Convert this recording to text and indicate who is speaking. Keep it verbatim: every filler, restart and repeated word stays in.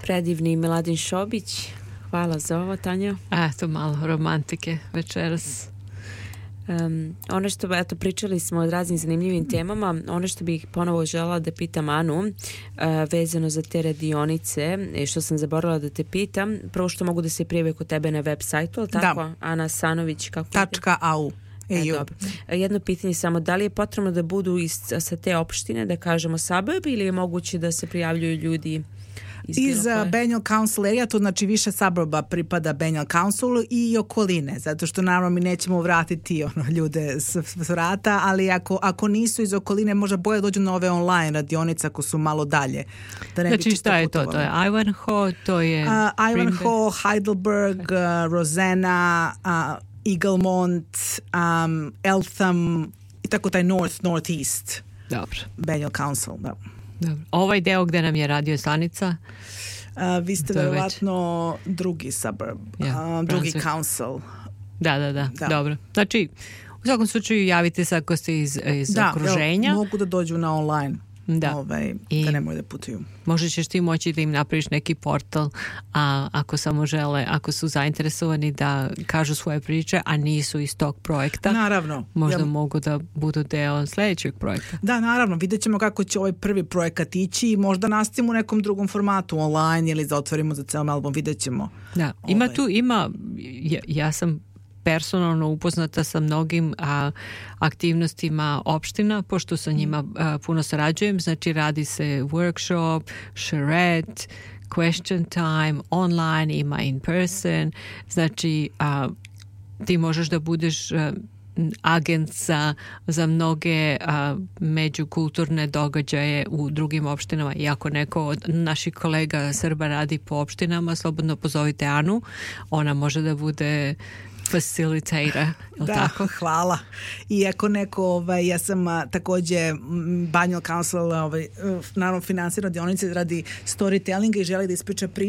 Speaker 1: Predivni Miladin Šobić. Hvala za ovo, Tanja.
Speaker 2: Eto, malo romantike večeras.
Speaker 1: Um, ono što, eto, pričali smo o raznim zanimljivim temama. Ono što bih ponovo žela da pitam Anu, uh, vezano za te radionice, što sam zaboravila da te pitam, prvo što mogu da se prijave kod tebe na web sajtu, ali tako? Da. Ana Sanović, kako
Speaker 3: Tačka au.
Speaker 1: E, dobro. Jedno pitanje samo, da li je potrebno da budu iz, sa te opštine, da kažemo suburb, ili je moguće da se prijavljuju ljudi iz,
Speaker 3: iz Banial Council area, to znači više suburba pripada Banial Councilu i okoline, zato što naravno mi nećemo vratiti ono, ljude s, s vrata, ali ako, ako nisu iz okoline, možda bolje dođu na ove online radionice ako su malo dalje. Da ne
Speaker 2: znači šta je to? To je Ivanhoe, to je
Speaker 3: uh, Ivanhoe, Heidelberg, uh, Rosanna, uh, Eaglemont, um, Eltham i tako taj North, Northeast.
Speaker 2: Dobro.
Speaker 3: Banial Council, da.
Speaker 2: Dobro. Ovaj deo gde nam je radio stanica?
Speaker 3: Uh, vi ste verovatno drugi suburb, yeah, uh, drugi council.
Speaker 2: Da, da, da, da. Dobro. Znači, u svakom slučaju javite se ako ste iz, iz
Speaker 3: da,
Speaker 2: okruženja.
Speaker 3: Da, mogu da dođu na online.
Speaker 2: Da.
Speaker 3: Ovaj, da ne moraju da putuju.
Speaker 2: Možda ćeš ti moći da im napraviš neki portal, a ako samo žele, ako su zainteresovani da kažu svoje priče, a nisu iz tog projekta.
Speaker 3: Naravno.
Speaker 2: Možda
Speaker 3: ja,
Speaker 2: mogu da budu deo sljedećeg projekta.
Speaker 3: Da, naravno. Vidjet ćemo kako će ovaj prvi projekat ići i možda nastavimo u nekom drugom formatu, online ili zatvorimo za ceo album, vidjet ćemo.
Speaker 2: Da, ima ovaj. tu, ima, ja, ja sam personalno upoznata sa mnogim a, aktivnostima opština, pošto sa njima a, puno sarađujem, znači radi se workshop, charrette, question time, online, ima in person, znači a, ti možeš da budeš a, agent za, za mnoge a, međukulturne događaje u drugim opštinama i ako neko od naših kolega Srba radi po opštinama, slobodno pozovite Anu, ona može da bude facilitator,
Speaker 3: da,
Speaker 2: tako?
Speaker 3: Hvala. I ako neko, ovaj, ja sam a, takođe Banial Council, ovaj, naravno finansira radionice radi storytellinga i želi da ispriča priču